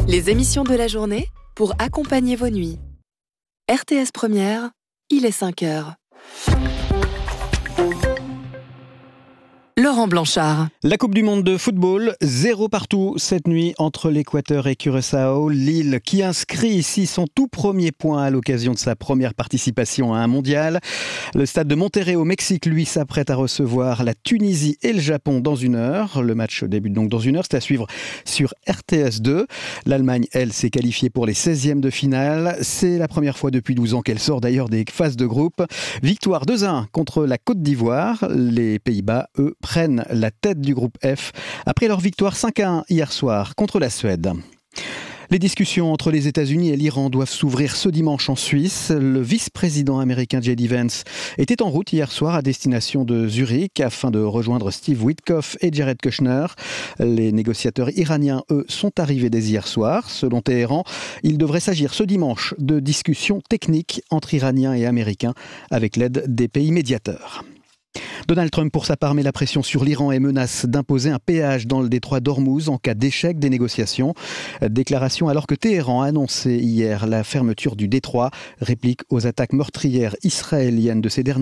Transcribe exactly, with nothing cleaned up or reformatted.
Les émissions de la journée pour accompagner vos nuits. R T S Première, il est cinq heures. Laurent Blanchard. La Coupe du Monde de football, zéro partout cette nuit entre l'Équateur et Curaçao. Lille qui inscrit ici son tout premier point à l'occasion de sa première participation à un mondial. Le stade de Monterrey au Mexique, lui, s'apprête à recevoir la Tunisie et le Japon dans une heure. Le match débute donc dans une heure, c'est à suivre sur R T S deux. L'Allemagne, elle, s'est qualifiée pour les seizièmes de finale. C'est la première fois depuis douze ans qu'elle sort d'ailleurs des phases de groupe. Victoire deux à un contre la Côte d'Ivoire. Les Pays-Bas, eux, prennent la tête du groupe F après leur victoire cinq à un hier soir contre la Suède. Les discussions entre les États-Unis et l'Iran doivent s'ouvrir ce dimanche en Suisse. Le vice-président américain J D Vance était en route hier soir à destination de Zurich afin de rejoindre Steve Witkoff et Jared Kushner. Les négociateurs iraniens, eux, sont arrivés dès hier soir. Selon Téhéran, il devrait s'agir ce dimanche de discussions techniques entre Iraniens et Américains avec l'aide des pays médiateurs. Donald Trump, pour sa part, met la pression sur l'Iran et menace d'imposer un péage dans le détroit d'Ormuz en cas d'échec des négociations. Déclaration alors que Téhéran a annoncé hier la fermeture du détroit, réplique aux attaques meurtrières israéliennes de ces derniers